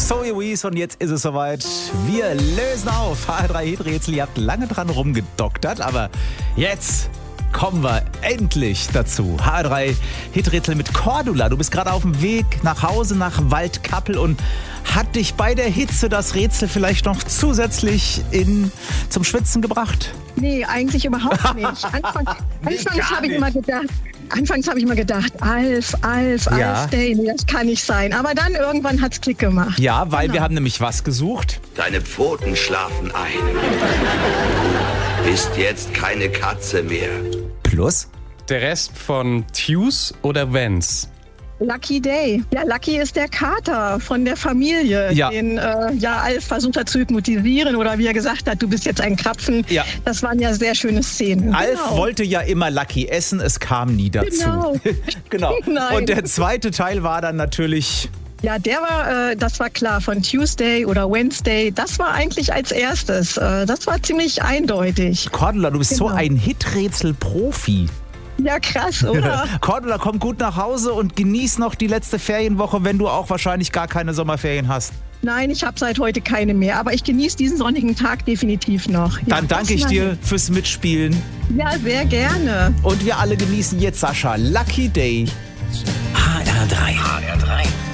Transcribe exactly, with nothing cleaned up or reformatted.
Zoe Wees und jetzt ist es soweit. Wir lösen auf. H R drei Hiträtsel. Ihr habt lange dran rumgedoktert, aber jetzt kommen wir endlich dazu. H R drei Hiträtsel mit Cordula. Du bist gerade auf dem Weg nach Hause nach Waldkappel und hat dich bei der Hitze das Rätsel vielleicht noch zusätzlich in, zum Schwitzen gebracht? Nee, eigentlich überhaupt nicht. Anfang, Nee, anfangs gar habe ich nicht. immer gedacht, anfangs habe ich immer gedacht, Alf, Alf, Ja. Alf Day, nee, das kann nicht sein. Aber dann irgendwann hat's Klick gemacht. Ja, weil Genau. wir haben nämlich was gesucht. Deine Pfoten schlafen ein. Du bist jetzt keine Katze mehr. Plus? Der Rest von Tues oder Vans? Lucky Day. Ja, Lucky ist der Kater von der Familie, Ja. den äh, ja Alf versucht hat zu hypnotisieren oder wie er gesagt hat, du bist jetzt ein Krapfen. Ja. Das waren ja sehr schöne Szenen. Alf Genau. wollte ja immer Lucky essen, es kam nie dazu. Genau. genau. Nein. Und der zweite Teil war dann natürlich... Ja, der war, äh, das war klar, von Tuesday oder Wednesday, das war eigentlich als erstes. Äh, das war ziemlich eindeutig. Cordula, du bist so Genau. ein Hiträtsel-Profi. Ja, krass, oder? Cordula, komm gut nach Hause und genieß noch die letzte Ferienwoche, wenn du auch wahrscheinlich gar keine Sommerferien hast. Nein, ich habe seit heute keine mehr, aber ich genieße diesen sonnigen Tag definitiv noch. Ja, Dann danke ich das- dir fürs Mitspielen. Ja, sehr gerne. Und wir alle genießen jetzt Sascha Lucky Day. H R drei. H R drei.